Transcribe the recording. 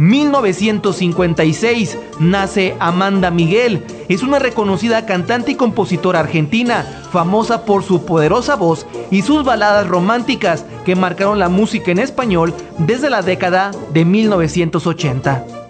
1956 nace Amanda Miguel. Es una reconocida cantante y compositora argentina, famosa por su poderosa voz y sus baladas románticas que marcaron la música en español desde la década de 1980.